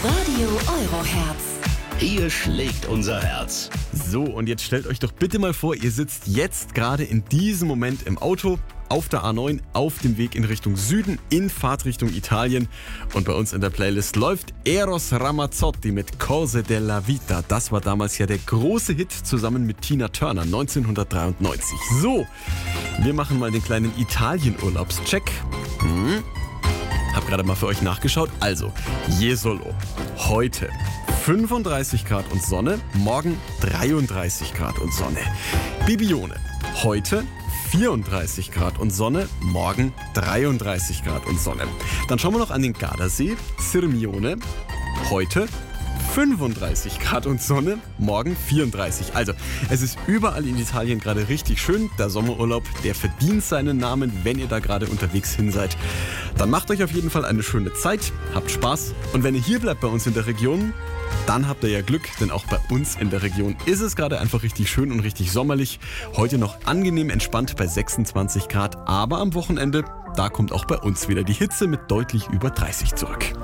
Radio Eurohertz. Hier schlägt unser Herz. So, und jetzt stellt euch doch bitte mal vor, ihr sitzt jetzt gerade in diesem Moment im Auto auf der A9 auf dem Weg in Richtung Süden in Fahrtrichtung Italien. Und bei uns in der Playlist läuft Eros Ramazzotti mit Cose della Vita. Das war damals ja der große Hit zusammen mit Tina Turner 1993. So, wir machen mal den kleinen Italien-Urlaubscheck. Hab gerade mal für euch nachgeschaut. Also, Jesolo, heute 35 Grad und Sonne, morgen 33 Grad und Sonne. Bibione, heute 34 Grad und Sonne, morgen 33 Grad und Sonne. Dann schauen wir noch an den Gardasee, Sirmione, heute 35 Grad und Sonne, morgen 34. Also, es ist überall in Italien gerade richtig schön. Der Sommerurlaub, der verdient seinen Namen, wenn ihr da gerade unterwegs hin seid. Dann macht euch auf jeden Fall eine schöne Zeit, habt Spaß. Und wenn ihr hier bleibt bei uns in der Region, dann habt ihr ja Glück, denn auch bei uns in der Region ist es gerade einfach richtig schön und richtig sommerlich. Heute noch angenehm entspannt bei 26 Grad, aber am Wochenende, da kommt auch bei uns wieder die Hitze mit deutlich über 30 zurück.